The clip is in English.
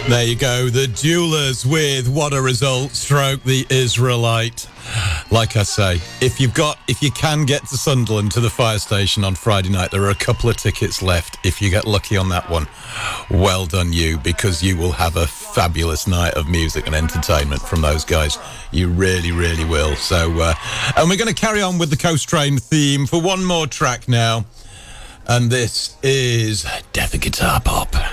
There you go, the Duelers with What a Result, stroke the Israelite. Like I say, if you can get to Sunderland to the fire station on Friday night, there are a couple of tickets left. If you get lucky on that one, well done you, because you will have a fabulous night of music and entertainment from those guys. You really, really will. So, and we're going to carry on with the Coast Train theme for one more track now. And this is Death and Guitar Pop.